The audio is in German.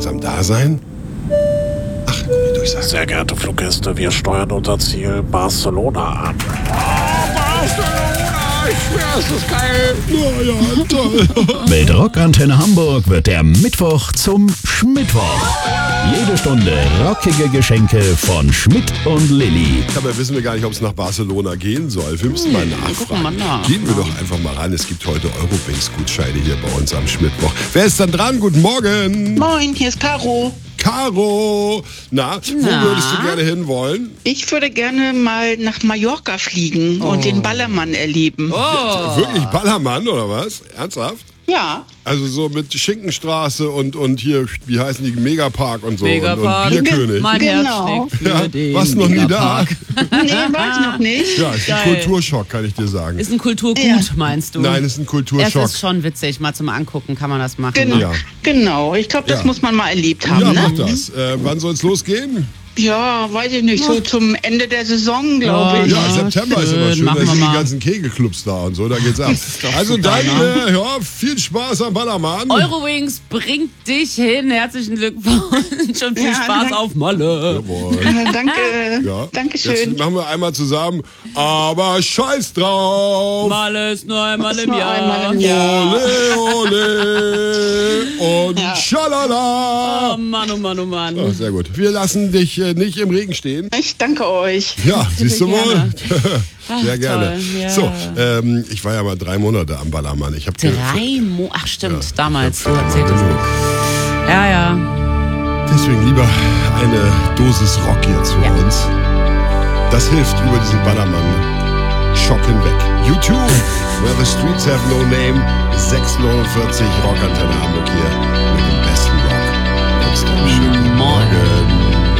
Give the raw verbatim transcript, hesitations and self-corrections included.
unserem Dasein? Ach, komm, die Durchsage. Sehr geehrte Fluggäste, wir steuern unser Ziel Barcelona an. Ich schwör, ist das geil. Ja, ja, toll. Mit Rockantenne Hamburg wird der Mittwoch zum Schmittwoch. Jede Stunde rockige Geschenke von Schmidt und Lilly. Dabei wissen wir gar nicht, ob es nach Barcelona gehen soll. Wir müssen mal nachfragen. Mal nach. Gehen wir doch einfach mal ran. Es gibt heute Eurowings-Gutscheine hier bei uns am Schmittwoch. Wer ist dann dran? Guten Morgen. Moin, hier ist Caro. Caro. Na, wo Na? würdest du gerne hinwollen? Ich würde gerne mal nach Mallorca fliegen und den Ballermann erleben. Oh. Wirklich Ballermann oder was? Ernsthaft? Ja, Also so mit Schinkenstraße und, und hier, wie heißen die, Megapark und so. Megapark. Und, und Bierkönig. Mein Genau. Herz schlägt für Ja, den warst noch nie da? Megapark. nee, war ich noch nicht. Ja, ist ein Geil. Kulturschock, kann ich dir sagen. Ist ein Kulturgut, Ja. meinst du? Nein, ist ein Es Kulturschock. ist schon witzig, mal zum Angucken kann man das machen. Genau, Ja. genau. Ich glaube, das Ja. muss man mal erlebt haben. Ja, ne? mach das. Äh, wann soll es losgehen? Ja, weiß ich nicht. So zum Ende der Saison, glaube Oh, ich. Ja, Ja, September ist schön, immer schön. machen Da wir sind die mal. ganzen Kegelclubs da und so, da geht's ab. doch Also super, dann, ne? äh, ja, viel Spaß am Ballermann. Eurowings bringt dich hin. Herzlichen Glückwunsch und viel Ja, Spaß danke. auf Malle. Jawohl. Äh, danke. Ja. Dankeschön. Jetzt machen wir einmal zusammen. Aber scheiß drauf. Malle ist nur einmal im nur Jahr. einmal im Jahr. Ole, ole und Ja. schalala. Oh Mann, oh Mann, oh Mann. Oh, sehr gut. Wir lassen dich äh, nicht im Regen stehen. Ich danke euch. Ja, siehst du wohl? gerne. Sehr Ach, gerne. toll, ja. So, ähm, ich war ja mal drei Monate am Ballermann. Ich hab dir- Drei Mo... Ach stimmt, Ja, damals. ich Du hab erzähltest. genug. Ja, ja. Deswegen lieber eine Dosis Rock jetzt für Ja. uns. Das hilft über diesen Ballermann-Schock hinweg. U zwei, Where the Streets Have No Name, sechs neunundvierzig, Rockantenne Hamburg hier mit